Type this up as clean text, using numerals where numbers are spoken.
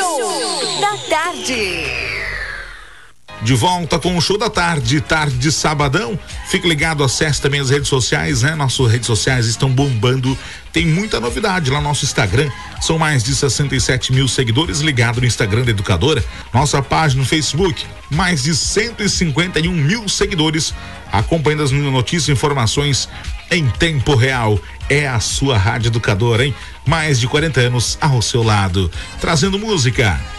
Show da tarde. De volta com o Show da Tarde, tarde de sabadão. Fique ligado, acesse também as redes sociais, né? Nossas redes sociais estão bombando. Tem muita novidade lá no nosso Instagram. São mais de 67 mil seguidores ligados no Instagram da Educadora. Nossa página no Facebook, mais de 151 mil seguidores acompanhando as notícias e informações em tempo real. É a sua Rádio Educadora, hein? Mais de 40 anos ao seu lado, trazendo música,